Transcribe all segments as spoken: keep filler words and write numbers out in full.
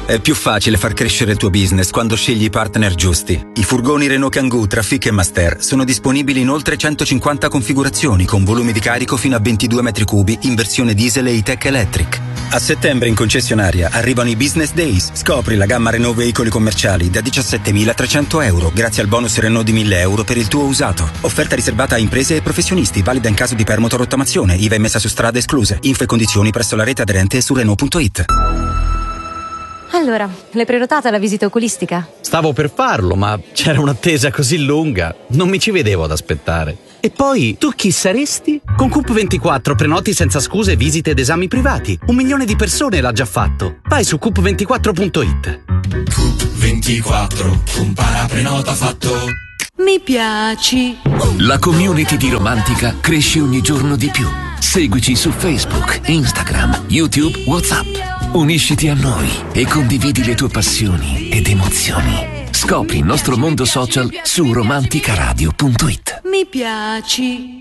È più facile far crescere il tuo business quando scegli i partner giusti. I furgoni Renault Kangoo Trafic e Master sono disponibili in oltre centocinquanta configurazioni con volumi di carico fino a ventidue metri cubi in versione diesel e E-Tech Electric. A settembre in concessionaria arrivano i Business Days. Scopri la gamma Renault veicoli commerciali da diciassettemilatrecento euro grazie al bonus Renault di mille euro per il tuo usato. Offerta riservata a imprese e professionisti, valida in caso di permuto rottamazione, I V A e messa su strada escluse. Info e condizioni presso la rete aderente e su Renault punto it. Allora, l'hai prenotata la visita oculistica? Stavo per farlo, ma c'era un'attesa così lunga, non mi ci vedevo ad aspettare. E poi, tu chi saresti? Con Coop ventiquattro prenoti senza scuse visite ed esami privati. Un milione di persone l'ha già fatto. Vai su coop ventiquattro punto it. Coop ventiquattro, compara prenota fatto. Mi piaci. La community di Romantica cresce ogni giorno di più. Seguici su Facebook, Instagram, YouTube, WhatsApp. Unisciti a noi e condividi le tue passioni ed emozioni. Scopri il nostro mondo social su romanticaradio punto it. Mi piaci.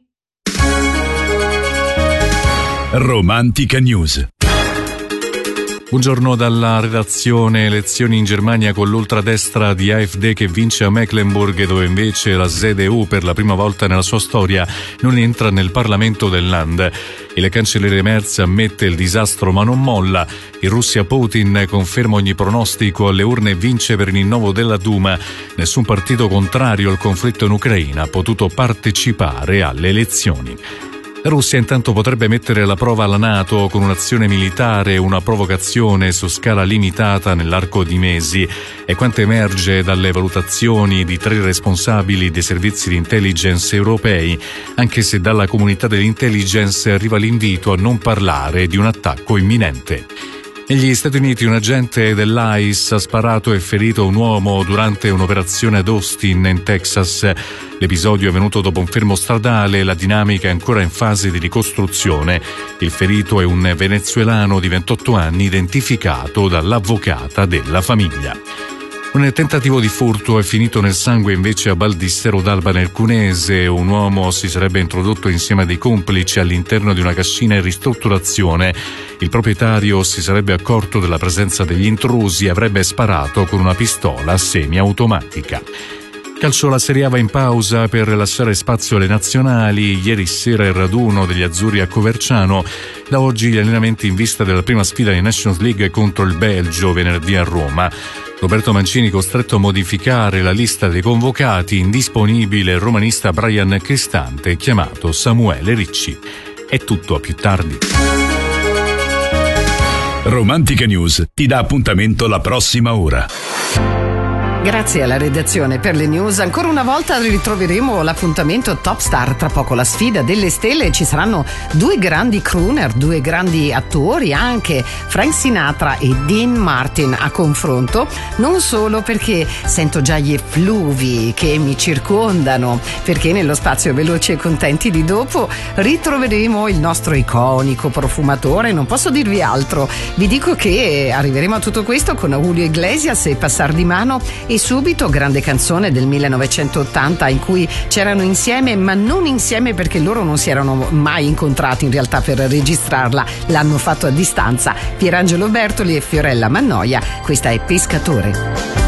Romantica News. Buongiorno dalla redazione. Elezioni in Germania con l'ultradestra di A F D che vince a Mecklenburg, dove invece la Z D U per la prima volta nella sua storia non entra nel Parlamento del Land. Il cancelliere Merz ammette il disastro ma non molla. In Russia Putin conferma ogni pronostico alle urne e vince per il rinnovo della Duma. Nessun partito contrario al conflitto in Ucraina ha potuto partecipare alle elezioni. La Russia intanto potrebbe mettere alla prova la NATO con un'azione militare, una provocazione su scala limitata nell'arco di mesi. È quanto emerge dalle valutazioni di tre responsabili dei servizi di intelligence europei, anche se dalla comunità dell'intelligence arriva l'invito a non parlare di un attacco imminente. Negli Stati Uniti un agente dell'I C E ha sparato e ferito un uomo durante un'operazione ad Austin, in Texas. L'episodio è avvenuto dopo un fermo stradale e la dinamica è ancora in fase di ricostruzione. Il ferito è un venezuelano di ventotto anni identificato dall'avvocata della famiglia. Un tentativo di furto è finito nel sangue invece a Baldissero d'Alba nel Cunese. Un uomo si sarebbe introdotto insieme a dei complici all'interno di una cascina in ristrutturazione. Il proprietario si sarebbe accorto della presenza degli intrusi e avrebbe sparato con una pistola semiautomatica. Calcio, la Serie A va in pausa per lasciare spazio alle nazionali. Ieri sera il raduno degli azzurri a Coverciano. Da oggi gli allenamenti in vista della prima sfida di Nations League contro il Belgio venerdì a Roma. Roberto Mancini costretto a modificare la lista dei convocati, indisponibile il romanista Brian Cristante, chiamato Samuele Ricci. È tutto, a più tardi. Romantica News ti dà appuntamento la prossima ora. Grazie alla redazione per le news. Ancora una volta ritroveremo l'appuntamento Top Star, tra poco la sfida delle stelle. Ci saranno due grandi crooner, due grandi attori, anche Frank Sinatra e Dean Martin a confronto. Non solo, perché sento già gli effluvi che mi circondano, perché nello spazio veloci e contenti di dopo ritroveremo il nostro iconico profumatore. Non posso dirvi altro, vi dico che arriveremo a tutto questo con Julio Iglesias e Passar di Mano. E subito grande canzone del millenovecentottanta in cui c'erano insieme, ma non insieme perché loro non si erano mai incontrati in realtà per registrarla, l'hanno fatto a distanza, Pierangelo Bertoli e Fiorella Mannoia. Questa è Pescatore.